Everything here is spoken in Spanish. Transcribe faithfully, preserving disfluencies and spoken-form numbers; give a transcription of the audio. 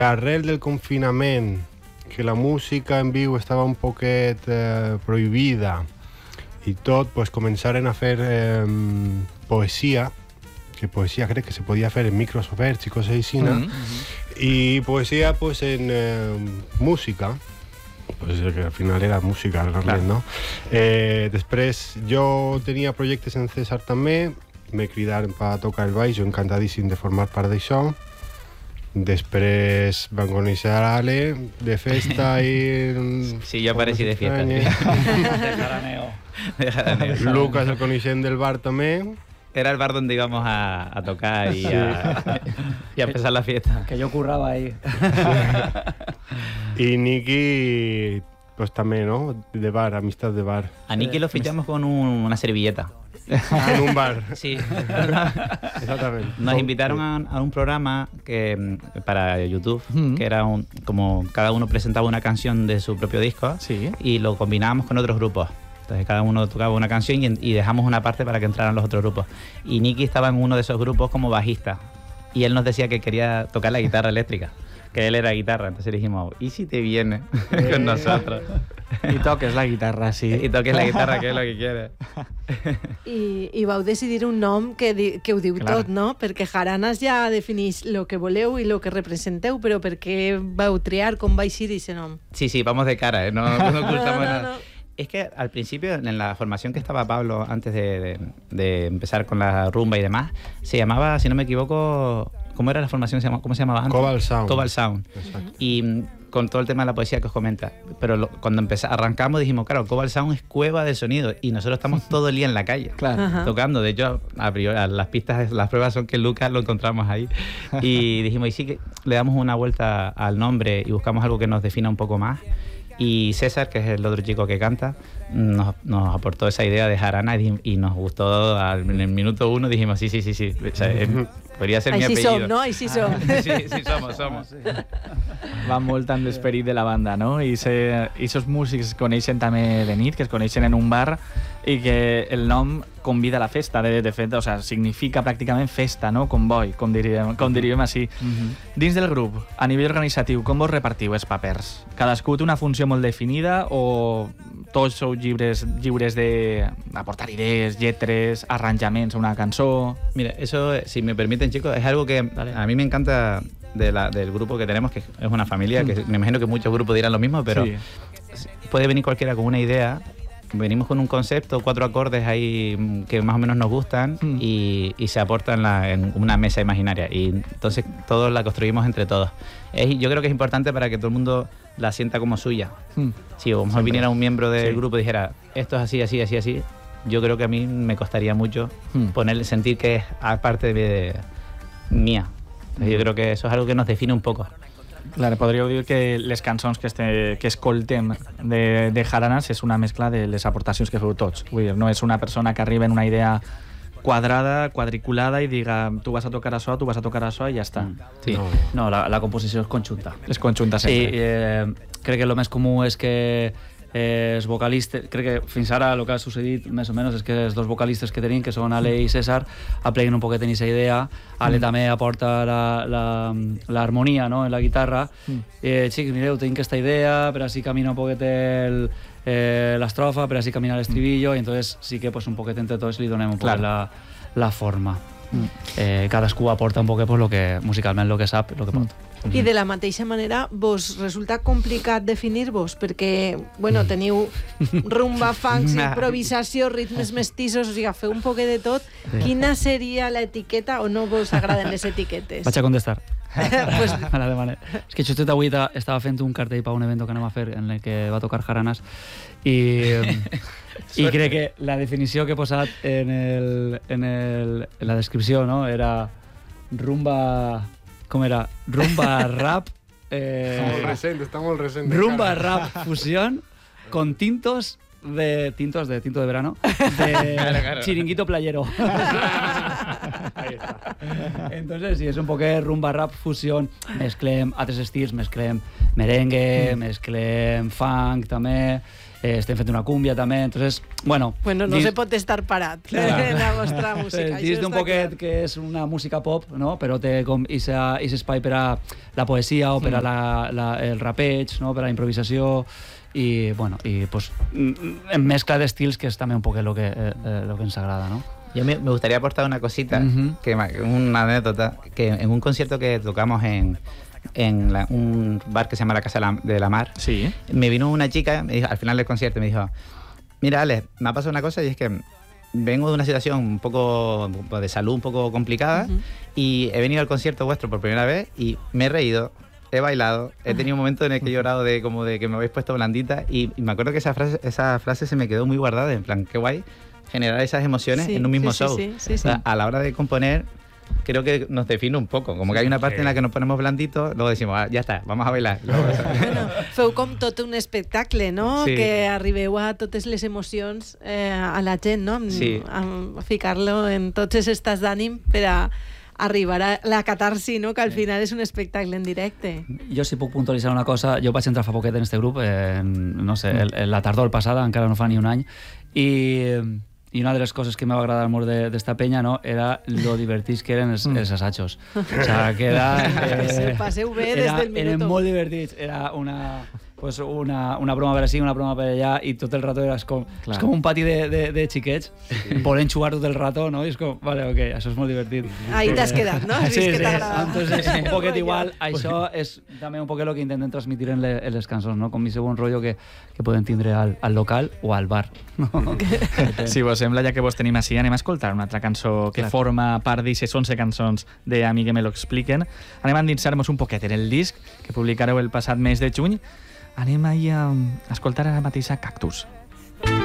Arrel del confinament, que la música en viu estava un poquet eh, prohibida i tot, pues començaren a fer eh, poesia, que poesia crec que se podia fer en micros oberts i coses així, mm-hmm. i poesia pues, en eh, música, pues, que al final era música realment, no? Eh, després jo tenia projectes en César també, me cridaren per tocar el baix, jo encantadíssim de formar part d'això. Després van conèixer a l'Ale de festa i... Sí, jo apareixi de fiesta. De jaraneo. De jaraneo. Lucas el coneixem del bar també. Era el bar donde íbamos a, a tocar y, sí. a, y a empezar la fiesta. Que yo curraba ahí. Y Nicky, pues también, ¿no? De bar, amistad de bar. A Nicky lo fichamos con un, una servilleta. En un bar. Sí. Exactamente. Nos invitaron a, a un programa que para YouTube, mm-hmm. que era un, como cada uno presentaba una canción de su propio disco, sí. y lo combinábamos con otros grupos. Entonces cada uno tocaba una canción y, y dejamos una parte para que entraran los otros grupos. Y Nicky estaba en uno de esos grupos como bajista. Y él nos decía que quería tocar la guitarra eléctrica, que él era guitarra. Entonces le dijimos, ¿y si te viene eh. con nosotros? I toques la guitarra, sí. I toques la guitarra, que és el que quieres. I, I vau decidir un nom que, di, que ho diu Clar. tot, no? Perquè Jaranas ja defineix el que voleu i el que representeu, però per què vau triar, com va eixir aquest nom? Sí, sí, vamos de cara, ¿eh? No, no ocultamos no, no, nada. no. Es que al principio, en la formación que estaba Pablo, antes de, de, de empezar con la rumba y demás, se llamaba, si no me equivoco, ¿cómo era la formación? ¿Cómo se llamaba antes? Cobalt Sound. Cobalt Sound. Exacto. Y con todo el tema de la poesía que os comenta. Pero lo, cuando empezamos, arrancamos dijimos, claro, Cobalt Sound es cueva de sonido y nosotros estamos todo el día en la calle, claro. Ajá. tocando. De hecho, a priori, las pistas, las pruebas son que Lucas lo encontramos ahí. Y dijimos, y sí que le damos una vuelta al nombre y buscamos algo que nos defina un poco más. Y César, que es el otro chico que canta, nos, nos aportó esa idea de jarana y, y nos gustó. Al, en el minuto uno dijimos, sí, sí, sí, sí. O sea, es, podría ser Ahí mi sí apellido. Som, no? Ahí sí som. Sí, sí, somos, somos. Va molt amb l'esperit de la banda, no? I aquests músics es coneixen també de nit, que es coneixen en un bar i que el nom convida a la festa, de, de fet, o sea, significa pràcticament festa, no? Comboi, com diríem, com diríem així. Mm-hmm. Dins del grup, a nivell organitzatiu, com vos repartiu els papers? Cadascú té una funció molt definida o tots sou lliures, lliures d'aportar idees, lletres, arranjaments a una cançó? Mira, eso, si me permiten, chicos, es algo que Dale. a mí me encanta de la, del grupo que tenemos, que es una familia, que me imagino que muchos grupos dirán lo mismo, pero sí. puede venir cualquiera con una idea. Venimos con un concepto, cuatro acordes ahí que más o menos nos gustan mm. y, y se aportan la, en una mesa imaginaria. Y entonces todos la construimos entre todos. Es, yo creo que es importante para que todo el mundo la sienta como suya. Mm. Si a lo mejor viniera un miembro del sí. grupo y dijera, esto es así, así, así, así, yo creo que a mí me costaría mucho mm. poner, sentir que es aparte de, de mía. Entonces, mm. yo creo que eso es algo que nos define un poco. Clar, podríeu dir que les cançons que, este, que escoltem de, de Jaranas és una mescla de les aportacions que feu tots. Vull dir, no és una persona que arriba en una idea quadrada, quadriculada i diga tu vas a tocar això, tu vas a tocar això i ja està. Sí. No, no la, la composició és conjunta. És conjunta sempre. Sí, eh, crec que el més comú és que eh, els vocalistes, crec que fins ara el que ha sucedit més o menys és que els dos vocalistes que tenim, que són Ale i César, apleguen un poquet en aquesta idea. Ale mm. també aporta l'harmonia, no?, en la guitarra. Mm. Eh, xics, mireu, tinc aquesta idea, per així camina un poquet el, eh, l'estrofa, per així camina l'estribillo, mm. i entonces sí que pues, un poquet entre tots li donem un poquet la, la forma. Mm. Eh, cadascú aporta un poquet pues, lo que, musicalment el que sap, el que pot. Mm. I de la mateixa manera vos resulta complicat definir-vos perquè, bueno, teniu rumba, funk, improvisació, ritmes mestissos, o sigui, feu un poquet de tot. Quina seria l'etiqueta o no vos agraden les etiquetes? Vaig a contestar. pues... me la demane. És que justet avui estava fent un cartell per un event que anem a fer en el que va tocar Jaranas i, i crec que la definició que he posat en, el, en, el, en la descripció, no?, era rumba... Com era? Rumba rap... Eh, está muy recente, está muy recente. Rumba rap fusión con tintos de... Tintos de tinto de verano. De claro, claro. Chiringuito playero. Ahí está. Entonces, sí, és un poquet rumba, rap, fusió, mesclem altres estils, mesclem merengue, mm. mesclem funk també, eh, estem fent una cúmbia també, entonces, bueno... Bueno, no dins... se pot estar parat Clar. en la vostra música. Dins d'un poquet clar. Que és una música pop, no? Però té com aquest espai per a la poesia o per a la, la, el rapeig, no? Per a la improvisació i, bueno, i pues, en mezcla d'estils que és també un poc el que, eh, lo que ens agrada, ¿no? Yo me, me gustaría aportar una cosita, Uh-huh. que una anécdota, que en un concierto que tocamos en, en la, un bar que se llama La Casa de la, de la Mar, Sí. me vino una chica, me dijo, al final del concierto me dijo, mira Alex, me ha pasado una cosa y es que vengo de una situación un poco de salud un poco complicada Uh-huh. y he venido al concierto vuestro por primera vez y me he reído, he bailado, he tenido un momento en el que he llorado de como de que me habéis puesto blandita y, y me acuerdo que esa frase, esa frase se me quedó muy guardada, en plan, qué guay generar esas emociones Sí, en un mismo sí, sí, show. sí, sí, sí. O sea, a la hora de componer creo que nos define un poco, como que hay una parte en la que nos ponemos blanditos, luego decimos, ah, ya está, vamos a bailar. Luego, Bueno, feu com tot un espectacle, no? Sí. Que arribeu a totes les emocions eh, a la gent, no? Sí. A, a ficar-lo en tots els estats d'ànim per a arribar a la catarsi, no? Que al final és un espectacle en directe. Jo si puc puntualitzar una cosa, jo vaig entrar fa poquet en este grup, eh, no sé, el, el, la tardor passada, encara no fa ni un any, i, i una de les coses que m'ha agradat molt d'esta penya, no, era lo divertits que eren els, els assajos. O sea, que era... Eh, passeu bé des del minuto. Eren molt divertits, era una... Pues una, una broma per així, una broma per allà, i tot el rato era com, és com un pati de, de, de xiquets, sí. Volent jugar tot el rato, no? I és com, vale, ok, això és molt divertit. Ahí t'has quedat, no? Has Sí, vist sí, que t'agrada. entonces un poquet igual, això és també un poquet el que intentem transmitir en, le, en les cançons, no? Com aquest bon rotllo que, que podem tindre al, al local o al bar. No? Si vos sembla, ja que vos tenim així, anem a escoltar una altra cançó que Clar. forma part d'aquestes onze cançons de A mi que me lo expliquen. Anem a endinsar-nos un poquet en el disc que publicareu el passat mes de juny. Anem ahir a escoltar ara mateix a Cactus.